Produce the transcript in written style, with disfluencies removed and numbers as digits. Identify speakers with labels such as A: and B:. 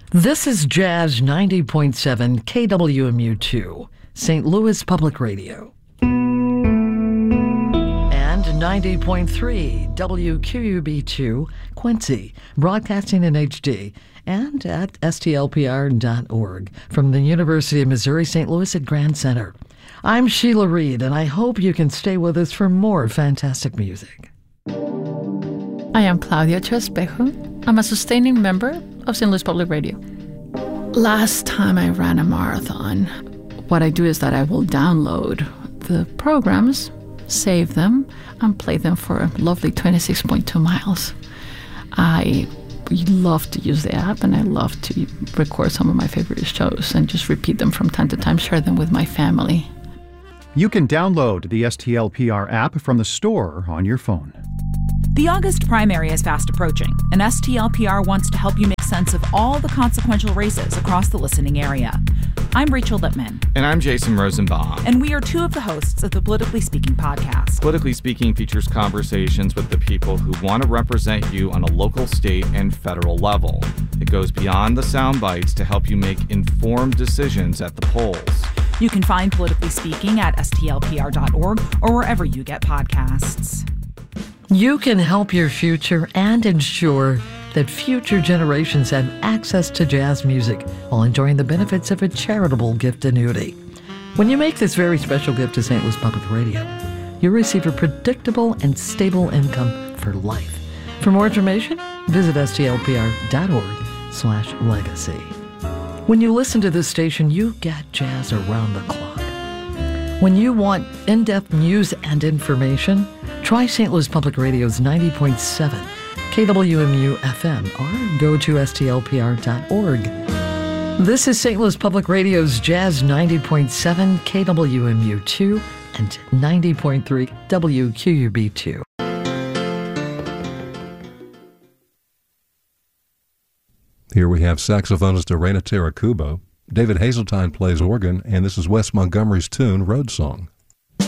A: This is Jazz 90.7 KWMU2, St. Louis Public Radio. And 90.3 WQUB2, Quincy, broadcasting in HD, and at stlpr.org from the University of Missouri St. Louis at Grand Center. I'm Sheila Reed, and I hope you can stay with us for more fantastic music.
B: I am Claudia Trespejo. I'm a sustaining member of St. Louis Public Radio. Last time I ran a marathon, what I do is that I will download the programs, save them, and play them for a lovely 26.2 miles. I love to use the app, and I love to record some of my favorite shows and just repeat them from time to time, share them with my family.
C: You can download the STLPR app from the store on your phone.
D: The August primary is fast approaching, and STLPR wants to help you make sense of all the consequential races across the listening area. I'm Rachel Lippman.
E: And I'm Jason Rosenbaum.
D: And we are two of the hosts of the Politically Speaking podcast.
E: Politically Speaking features conversations with the people who want to represent you on a local, state, and federal level. It goes beyond the sound bites to help you make informed decisions at the polls.
D: You can find Politically Speaking at stlpr.org or wherever you get podcasts.
A: You can help your future and ensure that future generations have access to jazz music while enjoying the benefits of a charitable gift annuity. When you make this very special gift to St. Louis Public Radio, you'll receive a predictable and stable income for life. For more information, visit stlpr.org/legacy. When you listen to this station, you get jazz around the clock. When you want in-depth news and information, try St. Louis Public Radio's 90.7 KWMU FM or go to stlpr.org. This is St. Louis Public Radio's Jazz 90.7 KWMU2 and 90.3 WQUB2.
F: Here we have saxophonist Irena Tarakubo. David Hazeltine plays organ, and this is Wes Montgomery's tune, Road Song.